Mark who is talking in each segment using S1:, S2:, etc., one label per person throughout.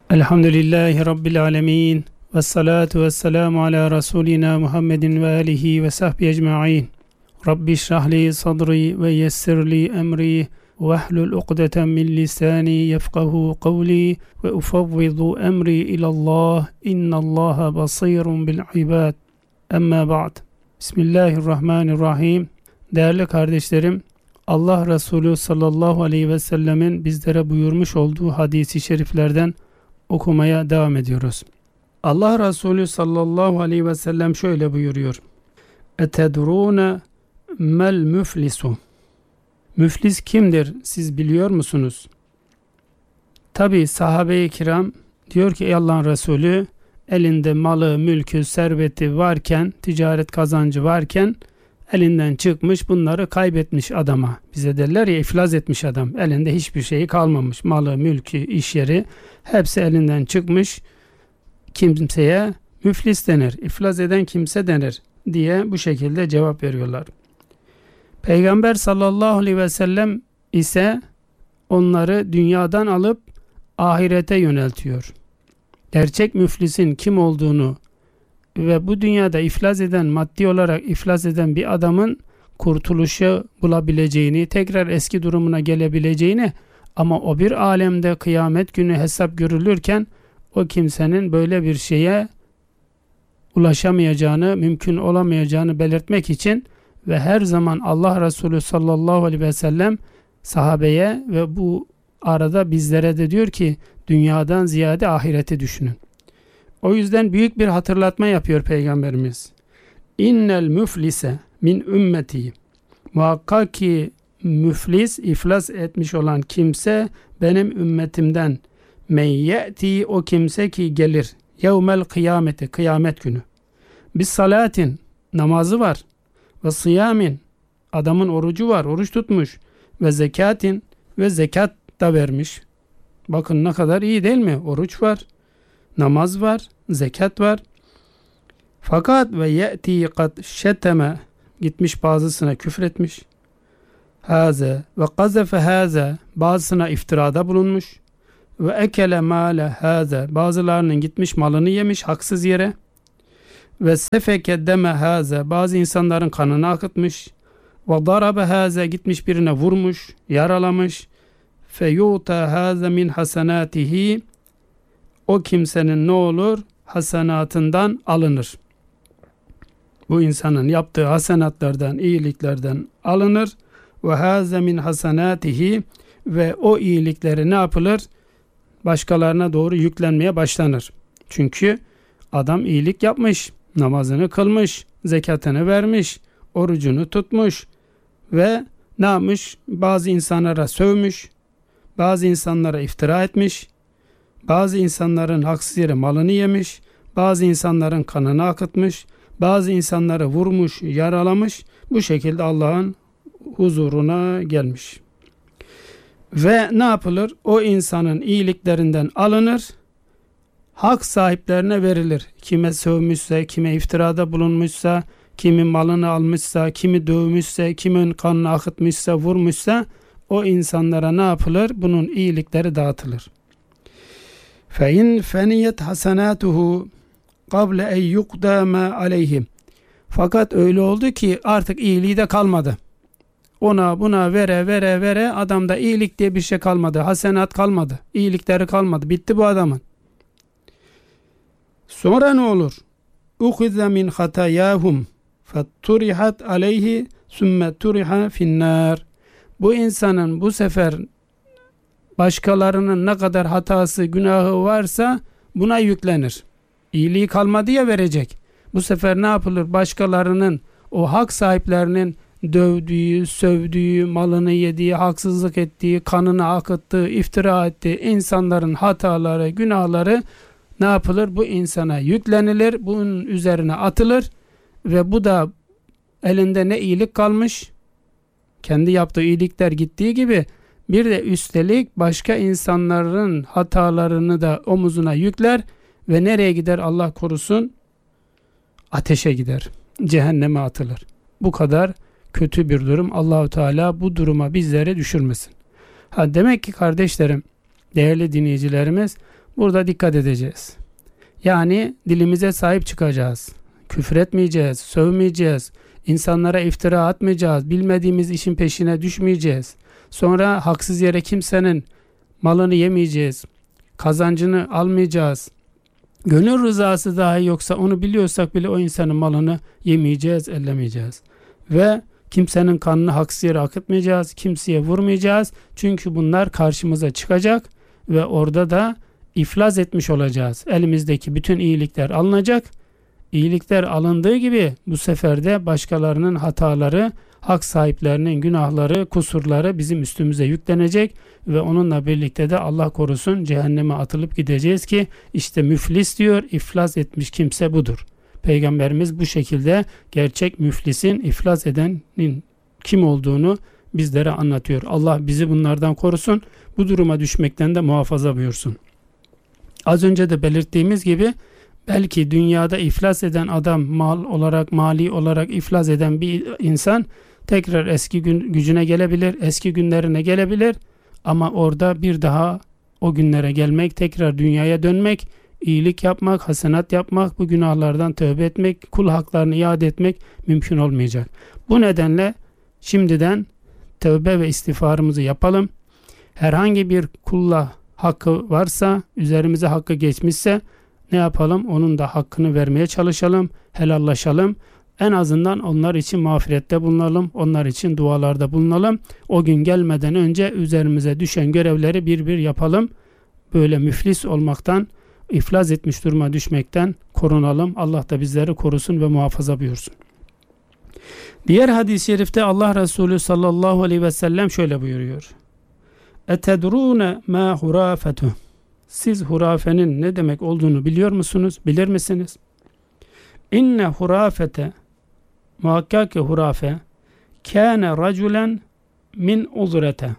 S1: Elhamdülillahi Rabbil alemin. Ve salatu ve selamu ala Resulina Muhammedin ve alihi ve sahbihi ecma'in. Rabbi şrahli sadri ve yessirli emri ve ahlul uqdeten min lisani yefkahu kavli ve ufavvidu emri ilallah. İnnallaha basirun bil ibad. Emma ba'd. Bismillahirrahmanirrahim. Değerli kardeşlerim, Allah Resulü sallallahu aleyhi ve sellemin bizlere buyurmuş olduğu hadisi şeriflerden okumaya devam ediyoruz. Allah Resulü sallallahu aleyhi ve sellem şöyle buyuruyor. Etedrûne mel müflisu. Müflis kimdir? Siz biliyor musunuz? Tabi sahabe-i kiram diyor ki ey Allah'ın Resulü, elinde malı, mülkü, serveti varken, ticaret kazancı varken elinden çıkmış, bunları kaybetmiş adama. Bize derler ya, iflas etmiş adam. Elinde hiçbir şeyi kalmamış. Malı, mülkü, iş yeri hepsi elinden çıkmış. Kimseye müflis denir. İflas eden kimse denir diye bu şekilde cevap veriyorlar. Peygamber sallallahu aleyhi ve sellem ise onları dünyadan alıp ahirete yöneltiyor. Gerçek müflisin kim olduğunu ve bu dünyada iflas eden, maddi olarak iflas eden bir adamın kurtuluşu bulabileceğini, tekrar eski durumuna gelebileceğini, ama o bir alemde kıyamet günü hesap görülürken o kimsenin böyle bir şeye ulaşamayacağını, mümkün olamayacağını belirtmek için ve her zaman Allah Resulü sallallahu aleyhi ve sellem sahabeye ve bu arada bizlere de diyor ki dünyadan ziyade ahireti düşünün. O yüzden büyük bir hatırlatma yapıyor Peygamberimiz. İnnel müflise min ümmeti. Muhakkak ki müflis, iflas etmiş olan kimse benim ümmetimden. Men ye'ti, o kimse ki gelir. Yevmel kıyameti, kıyamet günü. Bis salatin, namazı var. Ve siyamin, adamın orucu var, oruç tutmuş. Ve zekatin, ve zekat da vermiş. Bakın ne kadar iyi değil mi? Oruç var, namaz var, zekat var. Fakat ve ye'ti kad şeteme, gitmiş bazısına küfretmiş. Haze ve kazefe haze, bazısına iftirada bulunmuş. Ve ekele mâle haze, bazılarının gitmiş malını yemiş haksız yere. Ve sefeke deme haze, bazı insanların kanını akıtmış. Ve darabe haze, gitmiş birine vurmuş, yaralamış. Fe yuta haze min hasenatihi, o kimsenin ne olur? Hasenatından alınır. Bu insanın yaptığı hasenatlardan, iyiliklerden alınır. Ve haze min hasenatihi, ve o iyilikleri ne yapılır? Başkalarına doğru yüklenmeye başlanır. Çünkü adam iyilik yapmış, namazını kılmış, zekatını vermiş, orucunu tutmuş ve ne yapmış? Bazı insanlara sövmüş, bazı insanlara iftira etmiş, bazı insanların haksız yere malını yemiş, bazı insanların kanını akıtmış, bazı insanları vurmuş, yaralamış, bu şekilde Allah'ın huzuruna gelmiş. Ve ne yapılır? O insanın iyiliklerinden alınır, hak sahiplerine verilir. Kime sövmüşse, kime iftirada bulunmuşsa, kimin malını almışsa, kimi dövmüşse, kimin kanını akıtmışsa, vurmuşsa o insanlara ne yapılır? Bunun iyilikleri dağıtılır. فَاِنْ فَنِيَتْ حَسَنَاتُهُ قَبْلَ اَنْ يُقْدَامَ عَلَيْهِمْ. Fakat öyle oldu ki artık iyiliği de kalmadı. Ona buna vere adamda iyilik diye bir şey kalmadı. Hasenat kalmadı. İyilikleri kalmadı. Bitti bu adamın. Sonra ne olur? اُخِذَ مِنْ خَتَيَاهُمْ فَتُّرِحَتْ عَلَيْهِ ثُمَّ تُرِحَ فِي النَّارِ. Bu insanın bu sefer başkalarının ne kadar hatası, günahı varsa buna yüklenir. İyiliği kalmadı ya verecek. Bu sefer ne yapılır? Başkalarının, o hak sahiplerinin dövdüğü, sövdüğü, malını yediği, haksızlık ettiği, kanını akıttığı, iftira ettiği insanların hataları, günahları ne yapılır? Bu insana yüklenilir, bunun üzerine atılır ve bu da elinde ne iyilik kalmış, kendi yaptığı iyilikler gittiği gibi bir de üstelik başka insanların hatalarını da omuzuna yükler ve nereye gider Allah korusun? Ateşe gider, cehenneme atılır. Bu kadar kötü bir durum. Allahu Teala bu duruma bizleri düşürmesin. Demek ki kardeşlerim, değerli dinleyicilerimiz, Burada dikkat edeceğiz. Yani dilimize sahip çıkacağız. Küfür etmeyeceğiz, sövmeyeceğiz, insanlara iftira atmayacağız, bilmediğimiz işin peşine düşmeyeceğiz. Sonra haksız yere kimsenin malını yemeyeceğiz, kazancını almayacağız. Gönül rızası dahi yoksa onu biliyorsak bile o insanın malını yemeyeceğiz, ellemeyeceğiz. Ve kimsenin kanını haksız yere akıtmayacağız, kimseye vurmayacağız. Çünkü bunlar karşımıza çıkacak ve orada da iflas etmiş olacağız. Elimizdeki bütün iyilikler alınacak. İyilikler alındığı gibi bu sefer de başkalarının hataları, hak sahiplerinin günahları, kusurları bizim üstümüze yüklenecek ve onunla birlikte de Allah korusun cehenneme atılıp gideceğiz ki işte müflis diyor, iflas etmiş kimse budur. Peygamberimiz bu şekilde gerçek müflisin, iflas edenin kim olduğunu bizlere anlatıyor. Allah bizi bunlardan korusun, bu duruma düşmekten de muhafaza buyursun. Az önce de belirttiğimiz gibi belki dünyada iflas eden adam, mal olarak, mali olarak iflas eden bir insan tekrar eski gücüne gelebilir, eski günlerine gelebilir ama orada bir daha o günlere gelmek, tekrar dünyaya dönmek, iyilik yapmak, hasenat yapmak, bu günahlardan tövbe etmek, kul haklarını iade etmek mümkün olmayacak. Bu nedenle şimdiden tövbe ve istiğfarımızı yapalım. Herhangi bir kulla hakkı varsa, üzerimize hakkı geçmişse ne yapalım? Onun da hakkını vermeye çalışalım, helallaşalım. En azından onlar için mağfirette bulunalım, onlar için dualarda bulunalım. O gün gelmeden önce üzerimize düşen görevleri bir bir yapalım. Böyle müflis olmaktan, iflas etmiş duruma düşmekten korunalım. Allah da bizleri korusun ve muhafaza buyursun. Diğer hadis-i şerifte Allah Resulü sallallahu aleyhi ve sellem şöyle buyuruyor. Etedrûne mâ hurâfetuh. Siz hurafenin ne demek olduğunu biliyor musunuz? Bilir misiniz? İnne hurafete, muhakkak ki hurafe, kâne raculen min uzrete.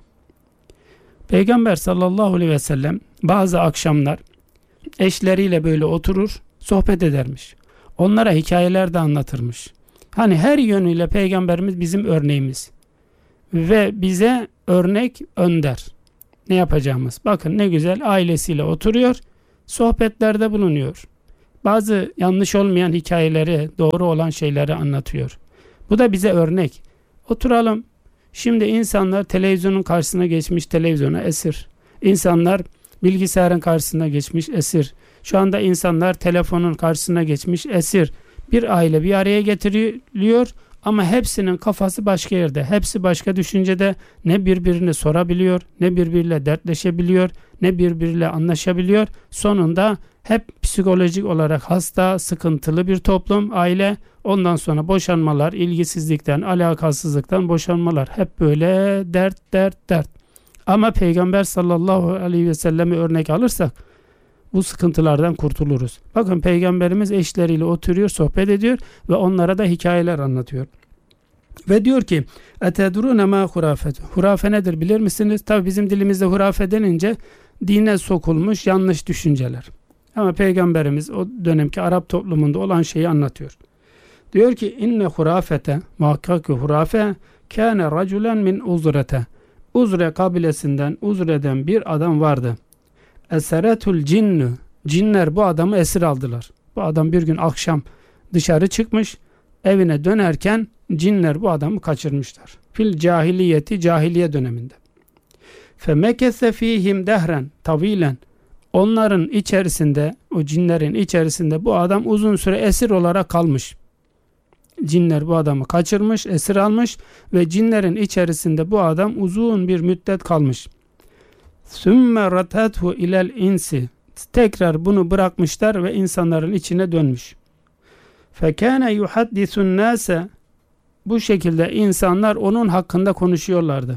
S1: Peygamber sallallahu aleyhi ve sellem bazı akşamlar eşleriyle böyle oturur, sohbet edermiş. Onlara hikayeler de anlatırmış. Hani her yönüyle Peygamberimiz bizim örneğimiz. Ve bize örnek önder. Ne yapacağımız? Bakın ne güzel ailesiyle oturuyor, sohbetlerde bulunuyor. Bazı yanlış olmayan hikayeleri, doğru olan şeyleri anlatıyor. Bu da bize örnek. Oturalım. Şimdi insanlar televizyonun karşısına geçmiş, televizyona esir. İnsanlar bilgisayarın karşısına geçmiş, esir. Şu anda insanlar telefonun karşısına geçmiş, esir. Bir aile bir araya getiriliyor ama hepsinin kafası başka yerde. Hepsi başka düşüncede, ne birbirini sorabiliyor, ne birbiriyle dertleşebiliyor, ne birbiriyle anlaşabiliyor. Sonunda hep psikolojik olarak hasta, sıkıntılı bir toplum, aile. Ondan sonra boşanmalar, ilgisizlikten, alakasızlıktan boşanmalar. Hep böyle dert. Ama Peygamber sallallahu aleyhi ve selleme örnek alırsak bu sıkıntılardan kurtuluruz. Bakın Peygamberimiz eşleriyle oturuyor, sohbet ediyor ve onlara da hikayeler anlatıyor. Ve diyor ki etedrûne mâ hurâfetu. Hurafe nedir bilir misiniz? Tabi bizim dilimizde hurafe denince dine sokulmuş yanlış düşünceler. Ama Peygamberimiz o dönemki Arap toplumunda olan şeyi anlatıyor. Diyor ki inne hurafete, muhakkak ki hurafe kâne raculen min uzrete. Uzre kabilesinden, Uzre'den bir adam vardı. Eseretul cinnu. Cinler bu adamı esir aldılar. Bu adam bir gün akşam dışarı çıkmış, evine dönerken cinler bu adamı kaçırmışlar. Fil cahiliyeti, cahiliye döneminde. Femekese fihim dehren tavilen. Onların içerisinde, o cinlerin içerisinde bu adam uzun süre esir olarak kalmış. Cinler bu adamı kaçırmış, esir almış ve cinlerin içerisinde bu adam uzun bir müddet kalmış. Sümme ratathu ilel insi. Tekrar bunu bırakmışlar ve insanların içine dönmüş. Fekâne yuhaddisun nâse. Bu şekilde insanlar onun hakkında konuşuyorlardı.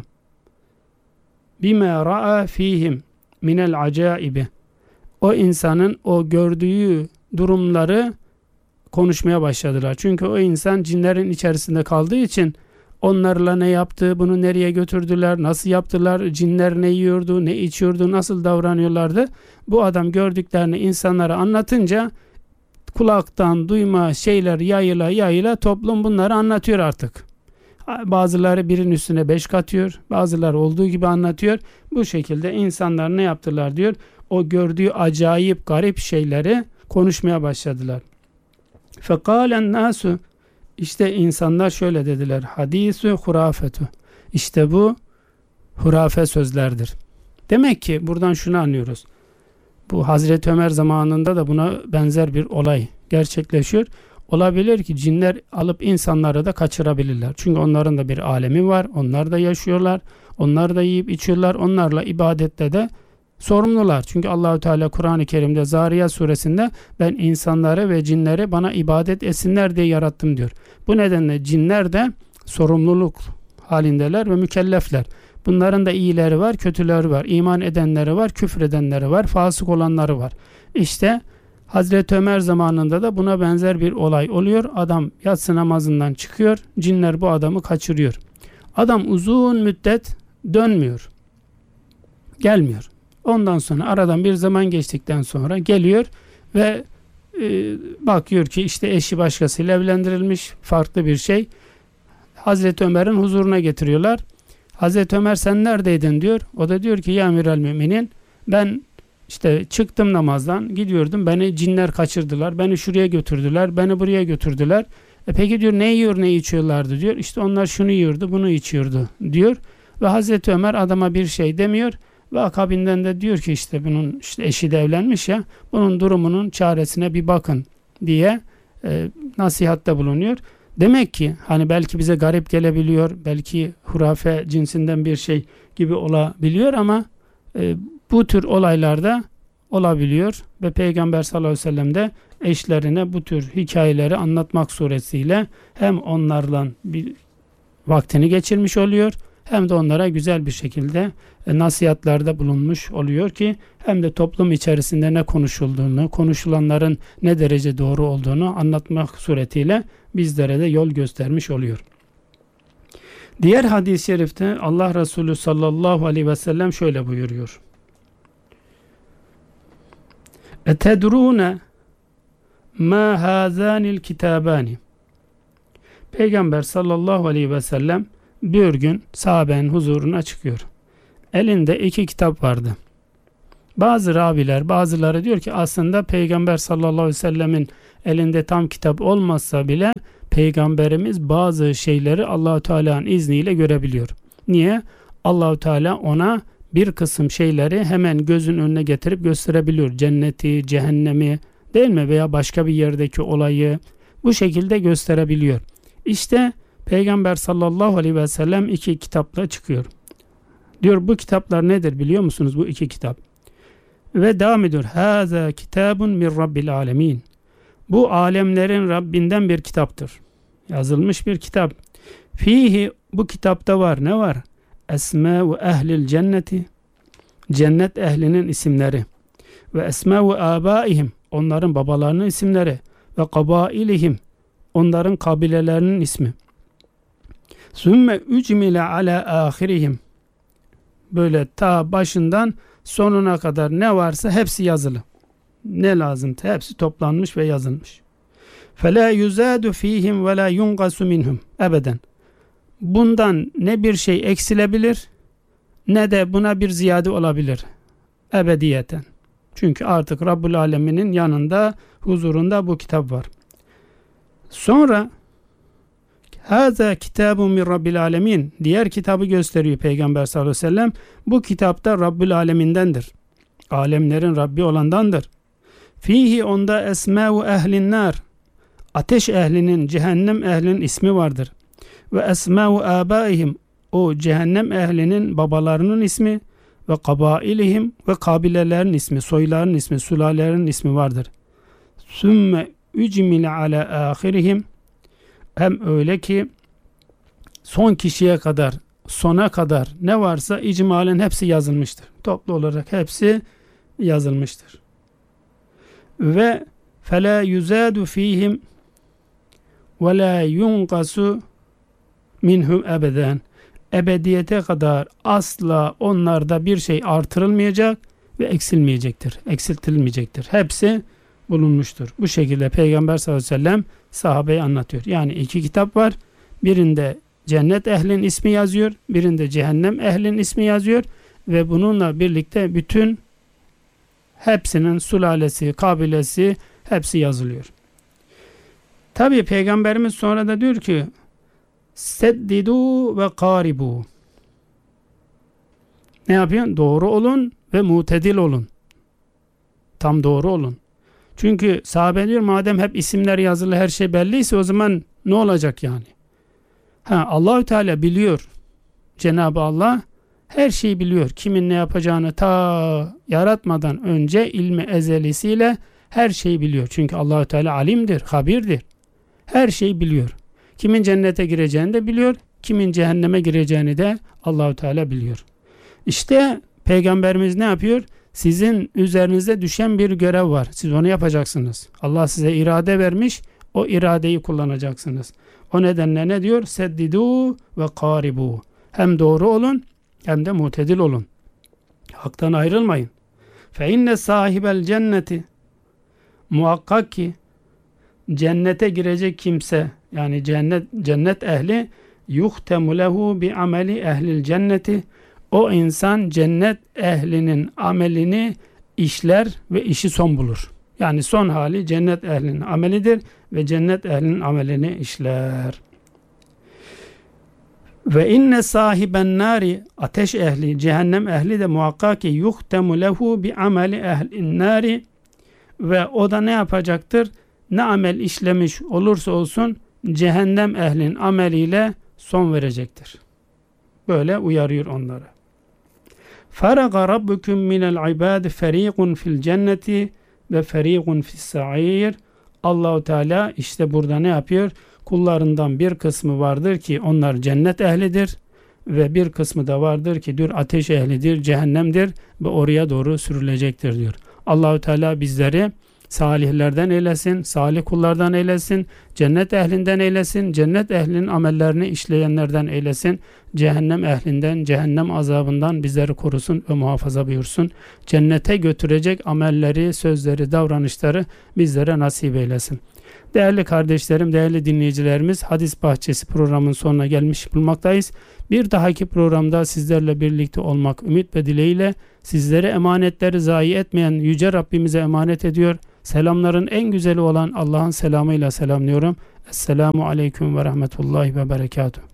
S1: Bime ra'a fihim minel acaibi. O insanın o gördüğü durumları konuşmaya başladılar. Çünkü o insan cinlerin içerisinde kaldığı için onlarla ne yaptı, bunu nereye götürdüler, nasıl yaptılar, cinler ne yiyordu, ne içiyordu, nasıl davranıyorlardı. Bu adam gördüklerini insanlara anlatınca kulaktan duyma şeyler yayıla toplum bunları anlatıyor artık. Bazıları birinin üstüne 5 katıyor, bazıları olduğu gibi anlatıyor. Bu şekilde insanlar ne yaptılar diyor. o gördüğü acayip garip şeyleri konuşmaya başladılar. Fekalen nasu, işte insanlar şöyle dediler. Hadisu hurafetu. İşte bu hurafe sözlerdir. Demek ki buradan şunu anlıyoruz. Bu Hazreti Ömer zamanında da buna benzer bir olay gerçekleşiyor. Olabilir ki cinler alıp insanları da kaçırabilirler. Çünkü onların da bir alemi var. Onlar da yaşıyorlar. Onlar da yiyip içiyorlar. Onlarla ibadette de sorumlular. Çünkü Allahu Teala Kur'an-ı Kerim'de Zariyat suresinde ben insanları ve cinleri bana ibadet etsinler diye yarattım diyor. Bu nedenle cinler de sorumluluk halindeler ve mükellefler. Bunların da iyileri var, kötüleri var. İman edenleri var, küfredenleri var, fasık olanları var. İşte Hazreti Ömer zamanında da buna benzer bir olay oluyor. Adam yatsı namazından çıkıyor, cinler bu adamı kaçırıyor. Adam uzun müddet dönmüyor, gelmiyor. Ondan sonra aradan bir zaman geçtikten sonra geliyor ve bakıyor ki işte eşi başkasıyla evlendirilmiş, farklı bir şey. Hazreti Ömer'in huzuruna getiriyorlar. Hazreti Ömer sen neredeydin diyor. O da diyor ki ya Emirel Müminin, ben işte çıktım namazdan, gidiyordum, beni cinler kaçırdılar, beni şuraya götürdüler, beni buraya götürdüler. Peki diyor ne yiyor ne içiyorlardı diyor. İşte onlar şunu yiyordu, bunu içiyordu diyor. Ve Hazreti Ömer adama bir şey demiyor ve akabinden de diyor ki işte bunun işte eşi de evlenmiş ya, bunun durumunun çaresine bir bakın diye nasihatte bulunuyor. Demek ki hani belki bize garip gelebiliyor, belki hurafe cinsinden bir şey gibi olabiliyor ama bu tür olaylarda olabiliyor ve Peygamber sallallahu aleyhi ve sellem de eşlerine bu tür hikayeleri anlatmak suretiyle hem onlarla bir vaktini geçirmiş oluyor hem de onlara güzel bir şekilde nasihatlerde bulunmuş oluyor ki hem de toplum içerisinde ne konuşulduğunu, konuşulanların ne derece doğru olduğunu anlatmak suretiyle bizlere de yol göstermiş oluyor. Diğer hadis-i şerifte Allah Resulü sallallahu aleyhi ve sellem şöyle buyuruyor. Etedrûne mâ hâzânil kitâbâni. Peygamber sallallahu aleyhi ve sellem bir gün sahabenin huzuruna çıkıyor. Elinde iki kitap vardı. Bazı raviler, bazıları diyor ki aslında Peygamber sallallahu aleyhi ve sellemin elinde tam kitap olmazsa bile Peygamberimiz bazı şeyleri Allah-u Teala'nın izniyle görebiliyor. Niye? Allah-u Teala ona bir kısım şeyleri hemen gözün önüne getirip gösterebiliyor. Cenneti, cehennemi değil mi? Veya başka bir yerdeki olayı bu şekilde gösterebiliyor. İşte Peygamber sallallahu aleyhi ve sellem iki kitapla çıkıyor. Diyor bu kitaplar nedir biliyor musunuz bu iki kitap? Ve devam ediyor. Hâzâ kitâbun min rabbil âlemîn. Bu alemlerin Rabbinden bir kitaptır. Yazılmış bir kitap. Fihi, bu kitapta var. Ne var? Esmâ'u ehlil cenneti. Cennet ehlinin isimleri. Ve esmâ'u âbâihim. Onların babalarının isimleri. Ve kabâilihim. Onların kabilelerinin ismi. Sümme ücmile ala ahirihim. Böyle ta başından sonuna kadar ne varsa hepsi yazılı. Ne lazımsa hepsi toplanmış ve yazılmış. فَلَا يُزَادُ ف۪يهِمْ وَلَا يُنْقَسُ مِنْهُمْ ebeden. Bundan ne bir şey eksilebilir ne de buna bir ziyade olabilir. Ebediyeten. Çünkü artık Rabbul Alemin'in yanında, huzurunda bu kitap var. Sonra Hâzâ kitâbun min Rabbil âlemin. Diğer kitabı gösteriyor Peygamber sallallahu aleyhi ve sellem. Bu kitapta Rabbul Alemin'dendir. Alemlerin Rabbi olandandır. Fihi, onda esmâ'u ehlin nâr. Ateş ehlinin, cehennem ehlinin ismi vardır. Ve esmâ'u âbâihim. O cehennem ehlinin babalarının ismi ve kabâilihim ve kabilelerin ismi, soyların ismi, sülalelerin ismi vardır. Sümme ücmile ala ahirihim. Hem öyle ki son kişiye kadar, sona kadar ne varsa icmalen hepsi yazılmıştır. Toplu olarak hepsi yazılmıştır. Ve فَلَا يُزَادُ ف۪يهِمْ وَلَا يُنْقَسُ مِنْهُمْ ebeden. Ebediyete kadar asla onlarda bir şey artırılmayacak ve eksilmeyecektir. Eksiltilmeyecektir. Hepsi bulunmuştur. Bu şekilde Peygamber sallallahu aleyhi ve sellem sahabeye anlatıyor. Yani iki kitap var. Birinde cennet ehlinin ismi yazıyor. Birinde cehennem ehlinin ismi yazıyor. Ve bununla birlikte bütün hepsinin sülalesi, kabilesi hepsi yazılıyor. Tabi Peygamberimiz sonra da diyor ki seddidu ve karibu. Ne yapıyorsun? Doğru olun ve mutedil olun. Tam doğru olun. Çünkü sahabe diyor madem hep isimler yazılı, her şey belliyse o zaman ne olacak yani? Allahü Teala biliyor. Cenab-ı Allah her şeyi biliyor. Kimin ne yapacağını ta yaratmadan önce ilmi ezelisiyle her şeyi biliyor. Çünkü Allahü Teala alimdir, habirdir. Her şeyi biliyor. Kimin cennete gireceğini de biliyor. Kimin cehenneme gireceğini de Allahü Teala biliyor. İşte Peygamberimiz ne yapıyor? Sizin üzerinizde düşen bir görev var. Siz onu yapacaksınız. Allah size irade vermiş. O iradeyi kullanacaksınız. O nedenle ne diyor? Seddidu ve karibu. Hem doğru olun hem de mutedil olun. Haktan ayrılmayın. Fe inne sahibel cenneti. Muhakkak ki cennete girecek kimse, yani cennet ehli, yuhtemu lehu bi ameli ehlil cenneti. O insan cennet ehlinin amelini işler ve işi son bulur. Yani son hali cennet ehlinin amelidir ve cennet ehlinin amelini işler. Ve inne sahiben nari, ateş ehli, cehennem ehli de muhakkak ki yuhtemu lehu bi ameli ehlin nari, ve o da ne yapacaktır? Ne amel işlemiş olursa olsun cehennem ehlinin ameliyle son verecektir. Böyle uyarıyor onları. Faraga rabbukum minel ibad feriqun fil cenneti ve feriqun fis sa'ir. Allahu Teala işte burada ne yapıyor? Kullarından bir kısmı vardır ki onlar cennet ehlidir ve bir kısmı da vardır ki diyor ateş ehlidir, cehennemdir ve oraya doğru sürülecektir diyor. Allahu Teala bizleri salihlerden eylesin, salih kullardan eylesin, cennet ehlinden eylesin, cennet ehlinin amellerini işleyenlerden eylesin, cehennem ehlinden, cehennem azabından bizleri korusun ve muhafaza buyursun. Cennete götürecek amelleri, sözleri, davranışları bizlere nasip eylesin. Değerli kardeşlerim, değerli dinleyicilerimiz, Hadis Bahçesi programının sonuna gelmiş bulunmaktayız. Bir dahaki programda sizlerle birlikte olmak ümit ve dileğiyle sizlere emanetleri zayi etmeyen Yüce Rabbimize emanet ediyor. Selamların en güzeli olan Allah'ın selamıyla selamlıyorum. Esselamu Aleyküm ve Rahmetullahi ve Berekatuhu.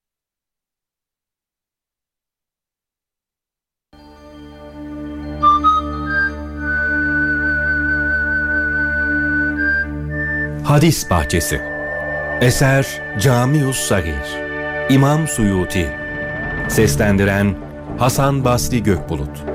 S2: Hadis Bahçesi. Eser Camius Sagir. İmam Suyuti. Seslendiren Hasan Basri Gökbulut.